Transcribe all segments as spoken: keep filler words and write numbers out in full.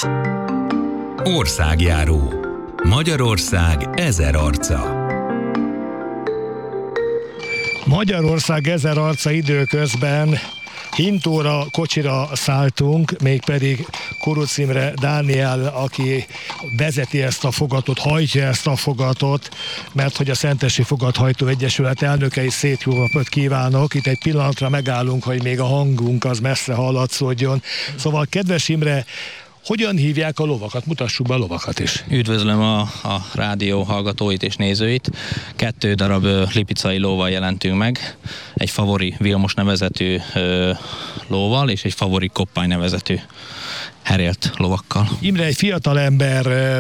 Országjáró. Magyarország ezer arca. Magyarország ezer arca időközben hintóra, kocsira szálltunk, mégpedig Kuruc Imre Dániel, aki vezeti ezt a fogatot, hajtja ezt a fogatot, mert hogy a Szentesi Fogathajtó Egyesület elnöke is szép jó napot kívánok. Itt egy pillanatra megállunk, hogy még a hangunk az messze hallatszódjon. Szóval, kedves Imre, hogyan hívják a lovakat? Mutassuk be a lovakat is. Üdvözlöm a, a rádió hallgatóit és nézőit. Kettő darab ö, lipicai lóval jelentünk meg. Egy favori Vilmos nevezetű ö, lóval, és egy favori Koppány nevezetű herélt lovakkal. Imre, egy fiatal ember ö,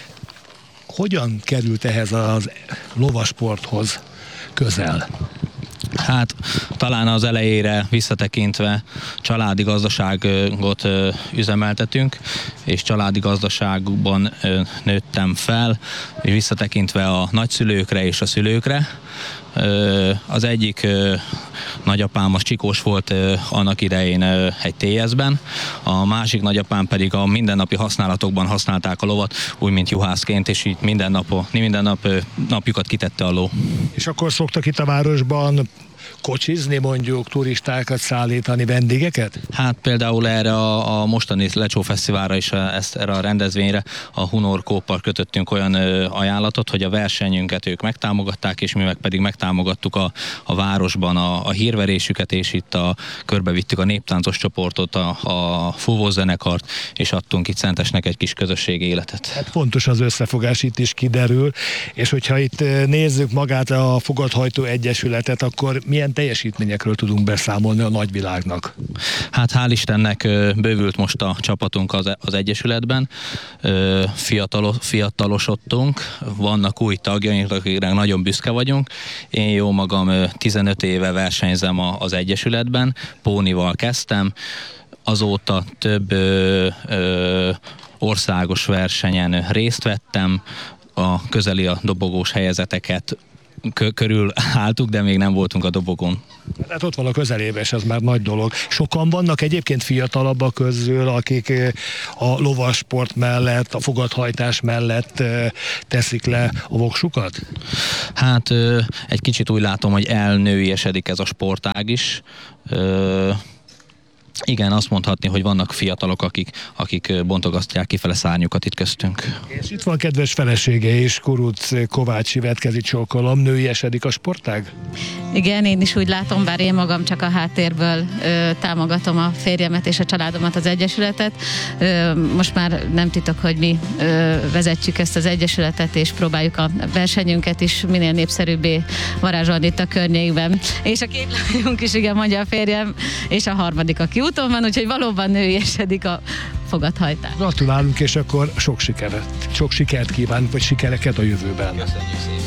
hogyan került ehhez a lovasporthoz közel? Hát talán az elejére visszatekintve családi gazdaságot ö, üzemeltetünk, és családi gazdaságban ö, nőttem fel, és visszatekintve a nagyszülőkre és a szülőkre. Ö, az egyik ö, nagyapám az csikós volt ö, annak idején ö, egy té es-ben, a másik nagyapám pedig a mindennapi használatokban használták a lovat, úgy mint juhászként, és így minden nap, minden nap ö, napjukat kitette a ló. És akkor szoktak itt a városban kocsizni, mondjuk turistákat szállítani, vendégeket? Hát például erre a, a mostani Lecsó Fesztiválra is ezt, erre a rendezvényre a Hunor Coop-al kötöttünk olyan ö, ajánlatot, hogy a versenyünket ők megtámogatták, és mi meg pedig megtámogattuk a, a városban a, a hírverésüket, és itt a, körbevittük a néptáncos csoportot, a, a fúvózenekart, és adtunk itt Szentesnek egy kis közösségi életet. Hát fontos az összefogás, itt is kiderül, és hogyha itt nézzük magát a Fogathajtó Egyesületet, akkor milyen teljesítményekről tudunk beszámolni a nagyvilágnak? Hát hál' Istennek bővült most a csapatunk az, az Egyesületben, Fiatalo, fiatalosodtunk, vannak új tagjaink, akikre nagyon büszke vagyunk. Én jó magam tizenöt éve versenyzem az Egyesületben, pónival kezdtem, azóta több ö, ö, országos versenyen részt vettem, a közeli a dobogós helyezeteket körül álltuk, de még nem voltunk a dobogón. Hát ott van a közelében, és ez már nagy dolog. Sokan vannak egyébként fiatalabbak közül, akik a lovasport mellett, a fogathajtás mellett teszik le a voksukat? Hát egy kicsit úgy látom, hogy elnőiesedik ez a sportág is. Igen, azt mondhatni, hogy vannak fiatalok, akik, akik bontogasztják kifele szárnyukat itt köztünk. És itt van kedves felesége is, Kuruc Kovács Ivetkezi csókolom, nőiesedik a sportág? Igen, én is úgy látom, bár én magam csak a háttérből ö, támogatom a férjemet és a családomat, az Egyesületet. Ö, most már nem titok, hogy mi ö, vezetjük ezt az Egyesületet, és próbáljuk a versenyünket is minél népszerűbbé varázsolni itt a környékben. És a két lányunk is, igen, mondja a férjem, és a harmadik, aki úton van, úgyhogy valóban nőiesedik a fogathajtás. Gratulálunk, és akkor sok sikert, sok sikert kívánunk, vagy sikereket a jövőben. Köszönjük szépen.